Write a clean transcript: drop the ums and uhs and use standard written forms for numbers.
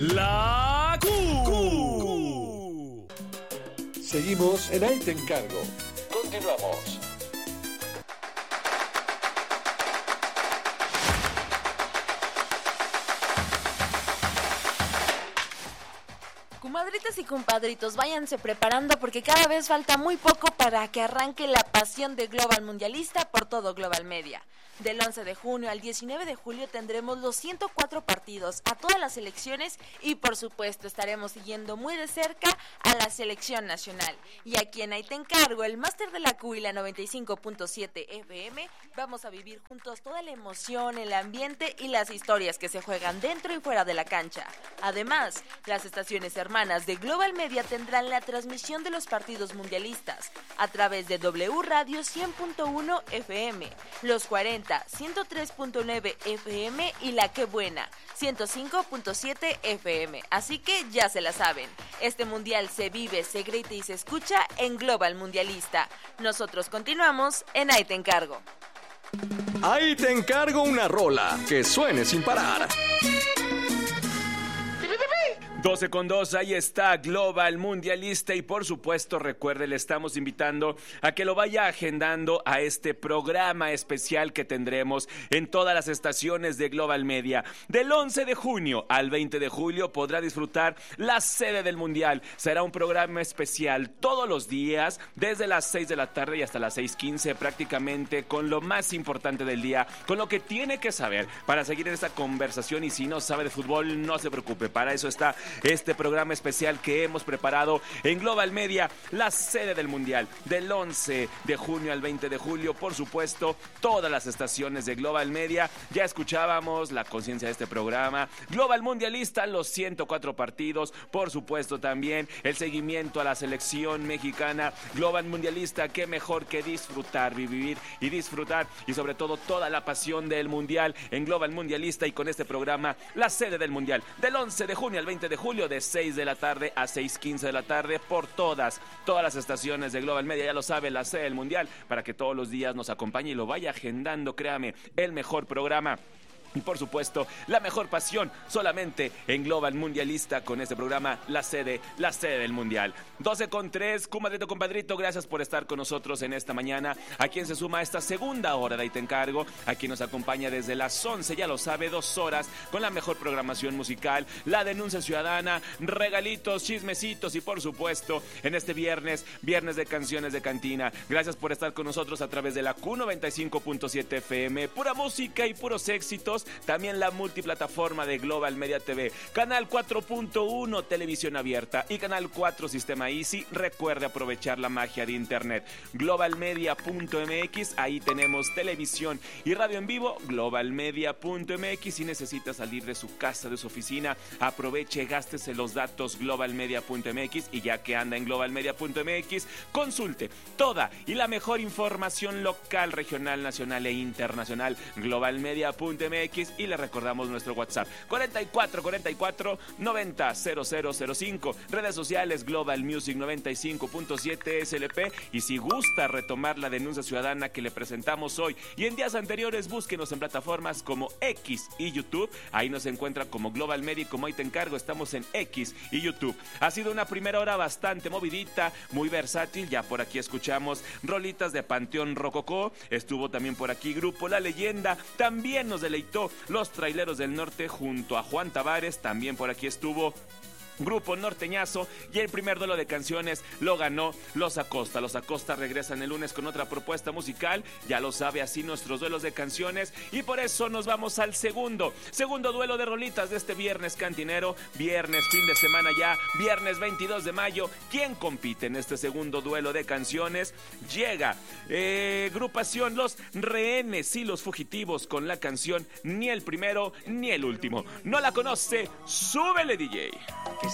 La Q. Seguimos en Ahí Te Encargo. Continuamos. Comadritas y compadritos, váyanse preparando porque cada vez falta muy poco para que arranque la pasión de Global Mundialista por todo Global Media. Del 11 de junio al 19 de julio tendremos los 104 partidos a todas las selecciones y por supuesto estaremos siguiendo muy de cerca a la selección nacional. Y aquí en Ahí Te Encargo, el máster de la Q y la 95.7 FM, vamos a vivir juntos toda la emoción, el ambiente y las historias que se juegan dentro y fuera de la cancha. Además, las estaciones hermanas de Global Media tendrán la transmisión de los partidos mundialistas a través de W Radio 100.1 FM, Los 40 103.9 FM y La Que Buena 105.7 FM. Así que ya se la saben, este mundial se vive, se grita y se escucha en Global Mundialista. Nosotros continuamos en Ahí Te Encargo. Ahí te encargo una rola que suene sin parar. 12:02, ahí está Global Mundialista y por supuesto recuerde, le estamos invitando a que lo vaya agendando a este programa especial que tendremos en todas las estaciones de Global Media. Del 11 de junio al 20 de julio podrá disfrutar la sede del Mundial. Será un programa especial todos los días desde las 6 de la tarde y hasta las 6:15 prácticamente con lo más importante del día, con lo que tiene que saber para seguir en esta conversación y si no sabe de fútbol no se preocupe, para eso está este programa especial que hemos preparado en Global Media, la sede del Mundial, del 11 de junio al 20 de julio, por supuesto, todas las estaciones de Global Media. Ya escuchábamos la conciencia de este programa, Global Mundialista, los 104 partidos, por supuesto también el seguimiento a la selección mexicana. Global Mundialista, qué mejor que disfrutar, vivir y disfrutar y sobre todo toda la pasión del Mundial en Global Mundialista y con este programa, la sede del Mundial, del 11 de junio al 20 de julio, de 6 de la tarde a 6:15 de la tarde por todas las estaciones de Global Media. Ya lo sabe, la sede del Mundial, para que todos los días nos acompañe y lo vaya agendando, créame, el mejor programa. Y por supuesto, la mejor pasión solamente en Global Mundialista con este programa, la sede del Mundial. 12:03, comadrito, compadrito, gracias por estar con nosotros en esta mañana. A quien se suma a esta segunda hora de Ahí Te Encargo, a quien nos acompaña desde las 11, ya lo sabe, 2 horas con la mejor programación musical, la denuncia ciudadana, regalitos, chismecitos y por supuesto, en este viernes de canciones de cantina. Gracias por estar con nosotros a través de la Q95.7 FM, pura música y puros éxitos. También la multiplataforma de Global Media TV, Canal 4.1 Televisión Abierta y Canal 4 Sistema Easy. Recuerde aprovechar la magia de internet. Globalmedia.mx, ahí tenemos televisión y radio en vivo. Globalmedia.mx, si necesita salir de su casa, de su oficina, aproveche, gástese los datos globalmedia.mx y ya que anda en globalmedia.mx, consulte toda y la mejor información local, regional, nacional e internacional. Globalmedia.mx y le recordamos nuestro WhatsApp 44 90 0005, redes sociales Global Music 95.7 SLP y si gusta retomar la denuncia ciudadana que le presentamos hoy y en días anteriores, búsquenos en plataformas como X y YouTube, ahí nos encuentra como Global Media y como Ahí Te Encargo, estamos en X y YouTube. Ha sido una primera hora bastante movidita, muy versátil, ya por aquí escuchamos rolitas de Panteón Rococó, estuvo también por aquí Grupo La Leyenda, también nos deleitó Los Traileros del Norte junto a Juan Tavares, también por aquí estuvo Grupo Norteñazo y el primer duelo de canciones lo ganó Los Acosta. Los Acosta regresan el lunes con otra propuesta musical, ya lo sabe, así nuestros duelos de canciones y por eso nos vamos al segundo duelo de rolitas de este viernes cantinero, viernes fin de semana ya, viernes 22 de mayo. ¿Quién compite en este segundo duelo de canciones? Llega agrupación Los Rehenes y Los Fugitivos con la canción Ni el Primero ni el Último. ¿No la conoce? ¡Súbele, DJ!